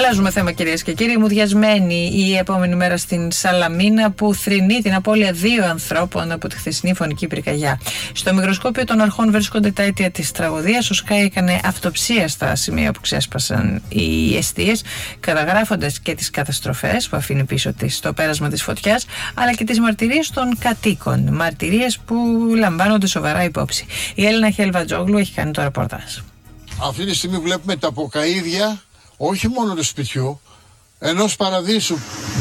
Αλλάζουμε θέμα, κυρίες και κύριοι. Μουδιασμένη η επόμενη μέρα στην Σαλαμίνα, που θρηνεί την απώλεια 2 ανθρώπων από τη χθεσινή φωνική πυρκαγιά. Στο μικροσκόπιο των αρχών βρίσκονται τα αίτια της τραγωδίας. Ο ΣΚΑΙ έκανε αυτοψία στα σημεία που ξέσπασαν οι εστίες, καταγράφοντας και τις καταστροφές που αφήνει πίσω της το πέρασμα της φωτιάς, αλλά και τις μαρτυρίες των κατοίκων. Μαρτυρίες που λαμβάνονται σοβαρά υπόψη. Η Έλληνα Χελβατζόγλου έχει κάνει το ρεπορτάζ. Αυτή τη στιγμή βλέπουμε τα αποκαΐδια όχι μόνο του σπιτιού, ενός παραδείσου.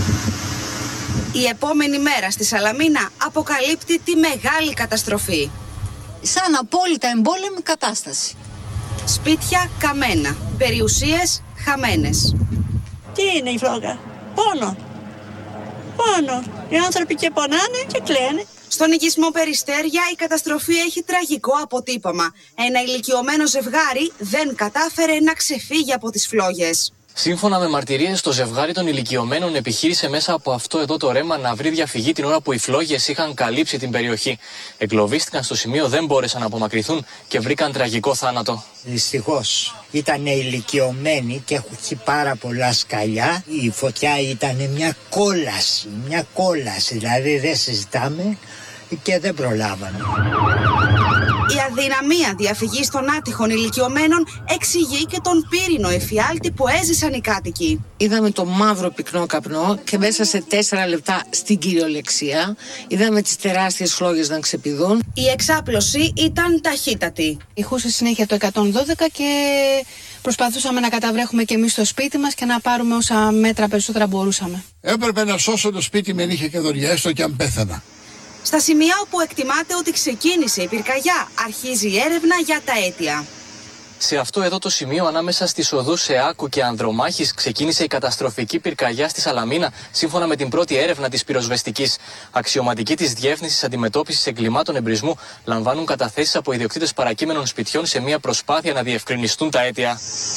Η επόμενη μέρα στη Σαλαμίνα αποκαλύπτει τη μεγάλη καταστροφή. Σαν απόλυτα εμπόλεμη κατάσταση. Σπίτια καμένα, περιουσίες χαμένες. Τι είναι η φλόγα? Πόνο. Πόνο. Οι άνθρωποι και πονάνε και κλαίνε. Στον οικισμό Περιστέρια η καταστροφή έχει τραγικό αποτύπωμα. Ένα ηλικιωμένο ζευγάρι δεν κατάφερε να ξεφύγει από τις φλόγες. Σύμφωνα με μαρτυρίες, το ζευγάρι των ηλικιωμένων επιχείρησε μέσα από αυτό εδώ το ρέμα να βρει διαφυγή την ώρα που οι φλόγες είχαν καλύψει την περιοχή. Εγκλωβίστηκαν στο σημείο, δεν μπόρεσαν να απομακρυνθούν και βρήκαν τραγικό θάνατο. Δυστυχώς ήταν ηλικιωμένοι και έχουν πάρα πολλά σκαλιά. Η φωτιά ήταν μια κόλαση, δηλαδή δεν συζητάμε και δεν προλάβανε. Η αδυναμία διαφυγής των άτυχων ηλικιωμένων εξηγεί και τον πύρινο εφιάλτη που έζησαν οι κάτοικοι. Είδαμε το μαύρο πυκνό καπνό και μέσα σε 4 λεπτά στην κυριολεξία είδαμε τις τεράστιες φλόγες να ξεπηδούν. Η εξάπλωση ήταν ταχύτατη. Ηχούσε συνέχεια το 112 και προσπαθούσαμε να καταβρέχουμε και εμείς στο σπίτι μας και να πάρουμε όσα μέτρα περισσότερα μπορούσαμε. Έπρεπε να σώσω το σπίτι με νύχια και δωριά, έστω και αν πέθανα. Στα σημεία όπου εκτιμάται ότι ξεκίνησε η πυρκαγιά, αρχίζει η έρευνα για τα αίτια. Σε αυτό εδώ το σημείο, ανάμεσα στις οδούς Εάκου και Ανδρομάχης, ξεκίνησε η καταστροφική πυρκαγιά στη Σαλαμίνα, σύμφωνα με την πρώτη έρευνα της πυροσβεστικής. Αξιωματικοί της Διεύθυνσης Αντιμετώπισης Εγκλημάτων Εμπρισμού λαμβάνουν καταθέσεις από ιδιοκτήτες παρακείμενων σπιτιών σε μια προσπάθεια να διευκρινιστούν τα αίτια.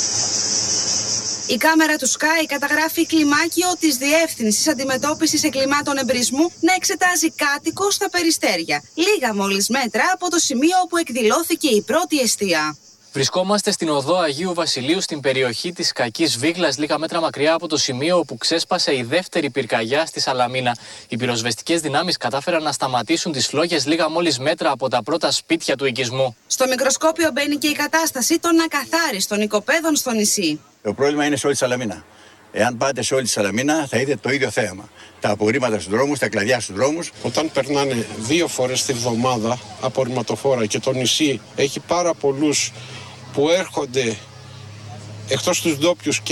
Η κάμερα του ΣΚΑΙ καταγράφει κλιμάκιο της Διεύθυνσης Αντιμετώπισης Εγκλημάτων Εμπρισμού να εξετάζει κάτοικο στα Περιστέρια, λίγα μόλις μέτρα από το σημείο όπου εκδηλώθηκε η πρώτη εστία. Βρισκόμαστε στην οδό Αγίου Βασιλείου, στην περιοχή της Κακής Βίγλας, λίγα μέτρα μακριά από το σημείο όπου ξέσπασε η δεύτερη πυρκαγιά στη Σαλαμίνα. Οι πυροσβεστικές δυνάμεις κατάφεραν να σταματήσουν τις φλόγες λίγα μόλις μέτρα από τα πρώτα σπίτια του οικισμού. Στο μικροσκόπιο μπαίνει και η κατάσταση των ακαθάριστων οικοπαίδων στο νησί. Το πρόβλημα είναι σε όλη τη Σαλαμίνα. Εάν πάτε σε όλη τη Σαλαμίνα, θα δείτε το ίδιο θέαμα. Τα απορρίμματα στους δρόμους, τα κλαδιά στους δρόμους. Όταν περνάνε 2 φορές τη βδομάδα απορριμματοφόρα και το νησί έχει πάρα πολλούς που έρχονται εκτός τους ντόπιους και